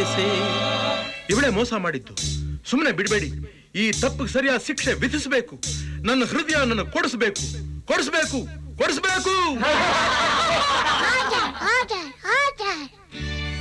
से ಇವಳೇ ಮೋಸ ಮಾಡಿದ್ದು. ಸುಮ್ಮನೆ ಬಿಡಬೇಡಿ. ಈ ತಪ್ಪಿಗೆ ಸರಿಯಾದ ಶಿಕ್ಷೆ ವಿಧಿಸಬೇಕು. ನನ್ನ ಹೃದಯ ನನ್ನ ಕೊಡಿಸಬೇಕು.